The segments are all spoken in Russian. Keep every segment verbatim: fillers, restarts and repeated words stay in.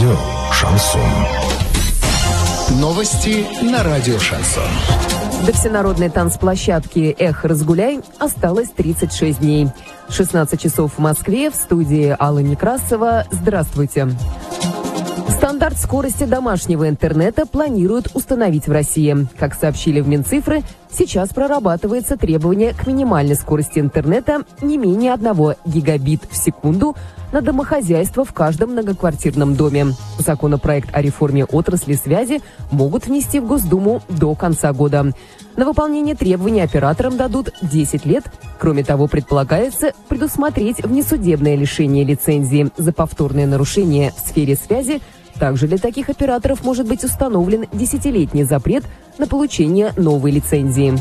Радио «Шансон». Новости на радио «Шансон». До всенародной танцплощадки «Эх, разгуляй» осталось тридцать шесть дней. шестнадцать часов в Москве, в студии Алла Некрасова. Здравствуйте. Стандарт скорости домашнего интернета планируют установить в России. Как сообщили в Минцифры, сейчас прорабатывается требование к минимальной скорости интернета не менее одного гигабит в секунду на домохозяйство в каждом многоквартирном доме. Законопроект о реформе отрасли связи могут внести в Госдуму до конца года. На выполнение требований операторам дадут десять лет. Кроме того, предполагается предусмотреть внесудебное лишение лицензии за повторное нарушение в сфере связи. Также для таких операторов может быть установлен десятилетний запрет на получение новой лицензии.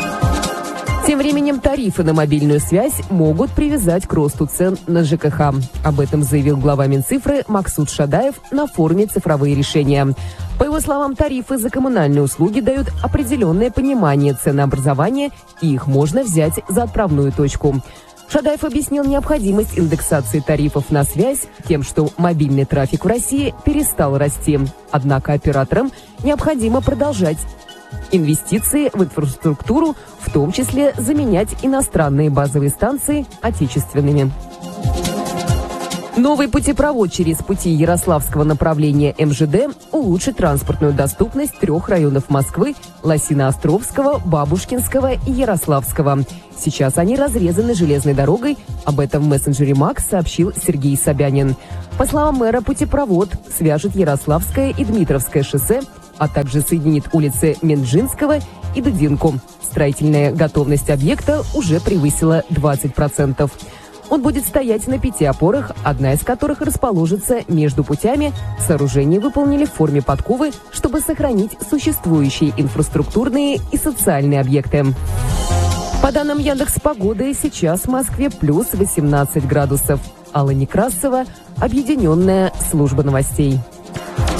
Тем временем тарифы на мобильную связь могут привязать к росту цен на ЖКХ. Об этом заявил глава Минцифры Максут Шадаев на форуме «Цифровые решения». По его словам, тарифы за коммунальные услуги дают определенное понимание ценообразования, и их можно взять за отправную точку. Шадаев объяснил необходимость индексации тарифов на связь тем, что мобильный трафик в России перестал расти. Однако операторам необходимо продолжать инвестиции в инфраструктуру, в том числе заменять иностранные базовые станции отечественными. Новый путепровод через пути Ярославского направления эм жэ дэ улучшит транспортную доступность трех районов Москвы – Лосино-Островского, Бабушкинского и Ярославского. Сейчас они разрезаны железной дорогой. Об этом в мессенджере Макс сообщил Сергей Собянин. По словам мэра, путепровод свяжет Ярославское и Дмитровское шоссе, а также соединит улицы Менджинского и Дудинку. Строительная готовность объекта уже превысила двадцать процентов. Он будет стоять на пяти опорах, одна из которых расположится между путями. Сооружение выполнили в форме подковы, чтобы сохранить существующие инфраструктурные и социальные объекты. По данным Яндекс.Погоды, сейчас в Москве плюс восемнадцать градусов. Алла Некрасова, Объединенная служба новостей.